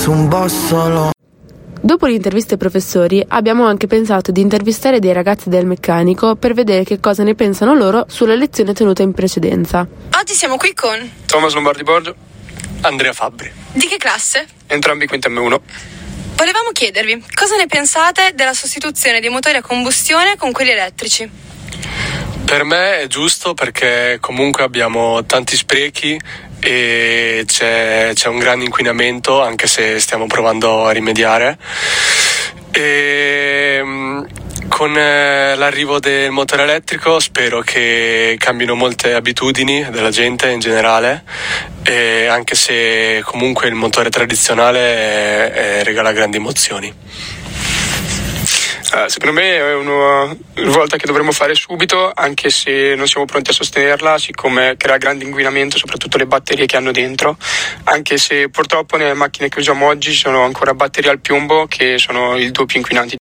su un bossolo. Dopo l'intervista ai professori abbiamo anche pensato di intervistare dei ragazzi del meccanico per vedere che cosa ne pensano loro sulla lezione tenuta in precedenza. Oggi siamo qui con Thomas Lombardi Borgio, Andrea Fabbri. Di che classe? Entrambi quinta M1. Volevamo chiedervi cosa ne pensate della sostituzione dei motori a combustione con quelli elettrici. Per me è giusto perché comunque abbiamo tanti sprechi e c'è un grande inquinamento, anche se stiamo provando a rimediare. Con l'arrivo del motore elettrico spero che cambino molte abitudini della gente in generale, anche se comunque il motore tradizionale regala grandi emozioni. Secondo me è una svolta che dovremmo fare subito, anche se non siamo pronti a sostenerla, siccome crea grande inquinamento, soprattutto le batterie che hanno dentro, anche se purtroppo nelle macchine che usiamo oggi ci sono ancora batterie al piombo che sono il doppio inquinanti.